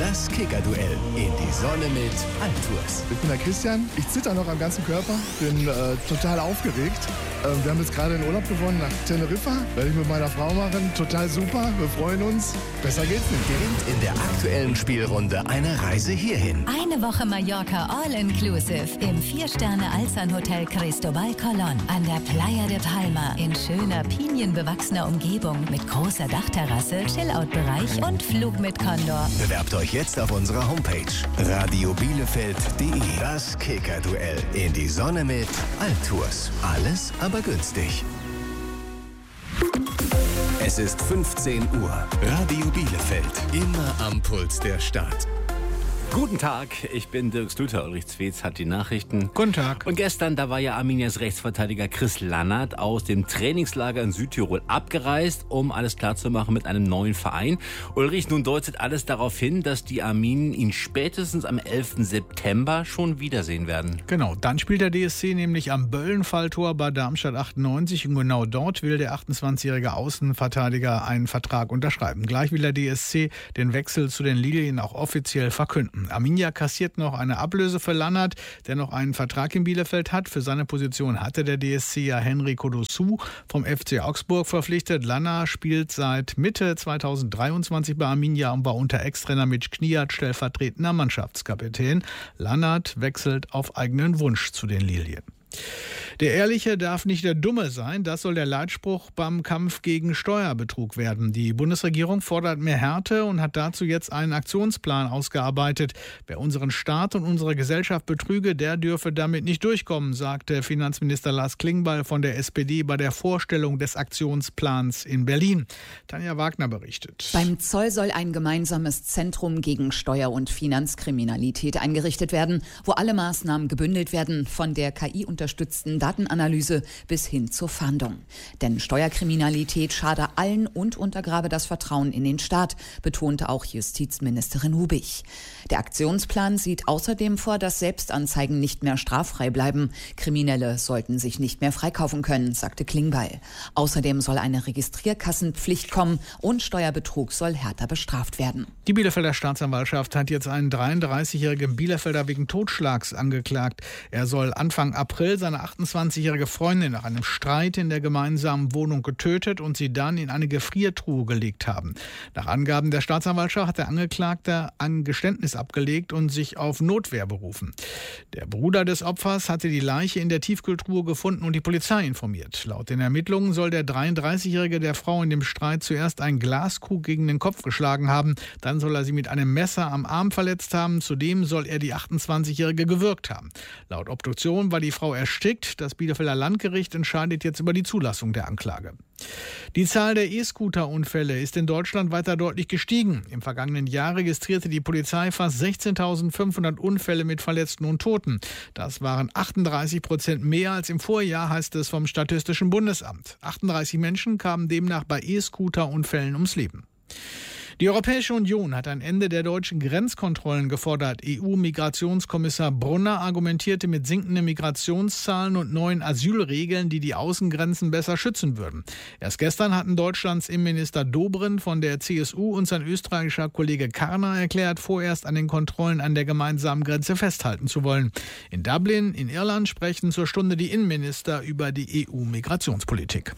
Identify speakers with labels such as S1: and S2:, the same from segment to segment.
S1: Das Kicker-Duell in die Sonne mit Altours.
S2: Ich bin der Christian, ich zitter noch am ganzen Körper, bin total aufgeregt. Wir haben jetzt gerade den Urlaub gewonnen nach Teneriffa, werde ich mit meiner Frau machen, total super, wir freuen uns, besser geht's nicht.
S1: Gewinnt in der aktuellen Spielrunde eine Reise hierhin.
S3: Eine Woche Mallorca All-Inclusive im 4-Sterne-Alzan-Hotel Cristobal Colón an der Playa de Palma in schöner, pinienbewachsener Umgebung mit großer Dachterrasse, Chillout-Bereich und Flug mit Condor.
S1: Bewerbt euch jetzt auf unserer Homepage radiobielefeld.de. Das Kicker-Duell in die Sonne mit Altours. Alles aber günstig. Es ist 15 Uhr. Radio Bielefeld. Immer am Puls der Stadt.
S4: Guten Tag, ich bin Dirk Stüter. Ulrich Zwetz hat die Nachrichten.
S5: Guten Tag.
S4: Und gestern, da war ja Arminias Rechtsverteidiger Chris Lannert aus dem Trainingslager in Südtirol abgereist, um alles klarzumachen mit einem neuen Verein. Ulrich, nun deutet alles darauf hin, dass die Arminen ihn spätestens am 11. September schon wiedersehen werden.
S5: Genau, dann spielt der DSC nämlich am Böllenfalltor bei Darmstadt 98 und genau dort will der 28-jährige Außenverteidiger einen Vertrag unterschreiben. Gleich will der DSC den Wechsel zu den Lilien auch offiziell verkünden. Arminia kassiert noch eine Ablöse für Lannert, der noch einen Vertrag in Bielefeld hat. Für seine Position hatte der DSC ja Henry Kodosu vom FC Augsburg verpflichtet. Lannert spielt seit Mitte 2023 bei Arminia und war unter Ex-Trainer Mitch Kniat stellvertretender Mannschaftskapitän. Lannert wechselt auf eigenen Wunsch zu den Lilien. Der Ehrliche darf nicht der Dumme sein, das soll der Leitspruch beim Kampf gegen Steuerbetrug werden. Die Bundesregierung fordert mehr Härte und hat dazu jetzt einen Aktionsplan ausgearbeitet. Wer unseren Staat und unsere Gesellschaft betrüge, der dürfe damit nicht durchkommen, sagte Finanzminister Lars Klingbeil von der SPD bei der Vorstellung des Aktionsplans in Berlin. Tanja Wagner berichtet.
S6: Beim Zoll soll ein gemeinsames Zentrum gegen Steuer- und Finanzkriminalität eingerichtet werden, wo alle Maßnahmen gebündelt werden, von der KI-unterstützten Datenanalyse bis hin zur Fahndung. Denn Steuerkriminalität schade allen und untergrabe das Vertrauen in den Staat, betonte auch Justizministerin Hubich. Der Aktionsplan sieht außerdem vor, dass Selbstanzeigen nicht mehr straffrei bleiben. Kriminelle sollten sich nicht mehr freikaufen können, sagte Klingbeil. Außerdem soll eine Registrierkassenpflicht kommen und Steuerbetrug soll härter bestraft werden.
S5: Die Bielefelder Staatsanwaltschaft hat jetzt einen 33-jährigen Bielefelder wegen Totschlags angeklagt. Er soll Anfang April seine 28-jährige Freundin nach einem Streit in der gemeinsamen Wohnung getötet und sie dann in eine Gefriertruhe gelegt haben. Nach Angaben der Staatsanwaltschaft hat der Angeklagte ein Geständnis abgelegt und sich auf Notwehr berufen. Der Bruder des Opfers hatte die Leiche in der Tiefkühltruhe gefunden und die Polizei informiert. Laut den Ermittlungen soll der 33-jährige der Frau in dem Streit zuerst einen Glaskrug gegen den Kopf geschlagen haben. Dann soll er sie mit einem Messer am Arm verletzt haben. Zudem soll er die 28-jährige gewürgt haben. Laut Obduktion war die Frau erstickt. Das Bielefelder Landgericht entscheidet jetzt über die Zulassung der Anklage. Die Zahl der E-Scooter-Unfälle ist in Deutschland weiter deutlich gestiegen. Im vergangenen Jahr registrierte die Polizei fast 16.500 Unfälle mit Verletzten und Toten. Das waren 38% mehr als im Vorjahr, heißt es vom Statistischen Bundesamt. 38 Menschen kamen demnach bei E-Scooter-Unfällen ums Leben. Die Europäische Union hat ein Ende der deutschen Grenzkontrollen gefordert. EU-Migrationskommissar Brunner argumentierte mit sinkenden Migrationszahlen und neuen Asylregeln, die die Außengrenzen besser schützen würden. Erst gestern hatten Deutschlands Innenminister Dobrindt von der CSU und sein österreichischer Kollege Karner erklärt, vorerst an den Kontrollen an der gemeinsamen Grenze festhalten zu wollen. In Dublin, in Irland, sprechen zur Stunde die Innenminister über die EU-Migrationspolitik.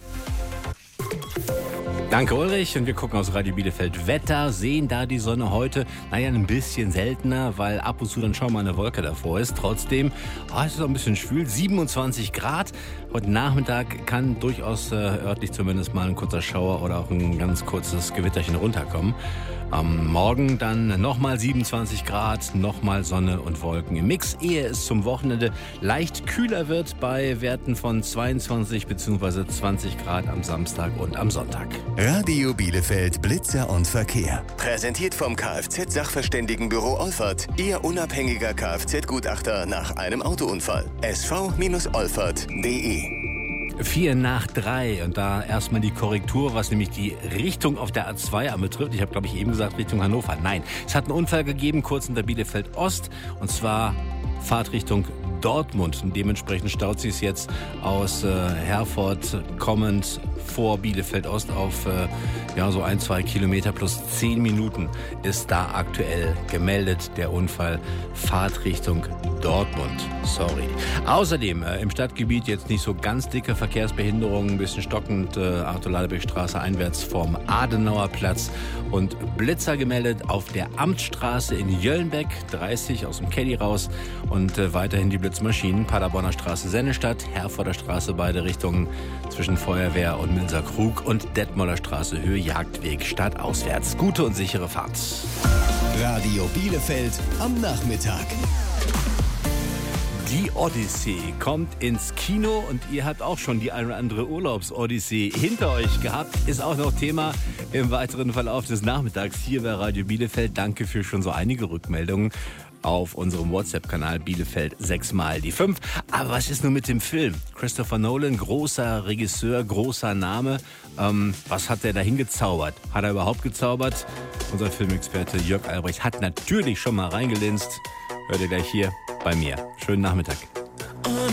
S4: Danke Ulrich und wir gucken aus Radio Bielefeld Wetter, sehen da die Sonne heute, ein bisschen seltener, weil ab und zu dann schon mal eine Wolke davor ist. Trotzdem, es ist auch ein bisschen schwül, 27 Grad. Heute Nachmittag kann durchaus örtlich zumindest mal ein kurzer Schauer oder auch ein ganz kurzes Gewitterchen runterkommen. Am Morgen dann nochmal 27 Grad, nochmal Sonne und Wolken im Mix, ehe es zum Wochenende leicht kühler wird bei Werten von 22 bzw. 20 Grad am Samstag und am Sonntag.
S1: Radio Bielefeld Blitzer und Verkehr. Präsentiert vom Kfz-Sachverständigenbüro Olfert. Ihr unabhängiger Kfz-Gutachter nach einem Autounfall. sv-olfert.de
S4: 2:04 und da erstmal die Korrektur, was nämlich die Richtung auf der A2 anbetrifft. Ich habe, glaube ich, eben gesagt Richtung Hannover. Nein, es hat einen Unfall gegeben, kurz unter Bielefeld Ost und zwar Fahrtrichtung Dortmund. Und dementsprechend staut sich es jetzt aus Herford kommend vor Bielefeld Ost auf so 1-2 Kilometer plus 10 Minuten ist da aktuell gemeldet. Der Unfall Fahrtrichtung Dortmund. Sorry. Außerdem im Stadtgebiet jetzt nicht so ganz dicke Verkehrsbehinderungen, ein bisschen stockend, Arthur-Ladebeck-Straße einwärts vom Adenauerplatz und Blitzer gemeldet auf der Amtsstraße in Jöllenbeck, 30 aus dem Caddy raus und weiterhin die Blitzmaschinen, Paderborner Straße Sennestadt, Herforder Straße beide Richtungen zwischen Feuerwehr und Milser Krug und Detmolder Straße Höhe Jagdweg stadtauswärts. Gute und sichere Fahrt.
S1: Radio Bielefeld am Nachmittag.
S4: Die Odyssee kommt ins Kino und ihr habt auch schon die eine oder andere Urlaubsodyssee hinter euch gehabt. Ist auch noch Thema im weiteren Verlauf des Nachmittags hier bei Radio Bielefeld. Danke für schon so einige Rückmeldungen auf unserem WhatsApp-Kanal Bielefeld 6x5. Aber was ist nun mit dem Film? Christopher Nolan, großer Regisseur, großer Name. Was hat der da hingezaubert? Hat er überhaupt gezaubert? Unser Filmexperte Jörg Albrecht hat natürlich schon mal reingelinst. Hört ihr gleich hier bei mir. Schönen Nachmittag.